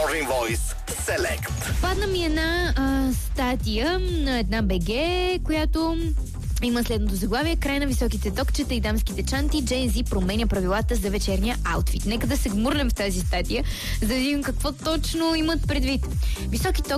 Morning Voice Select. Падна ми една статия на една БГ, която има следното заглавие: край на високите токчета и дамските чанти, Gen Z променя правилата за вечерния аутфит. Нека да се гмурнем в тази статия, за да видим какво точно имат предвид. Високи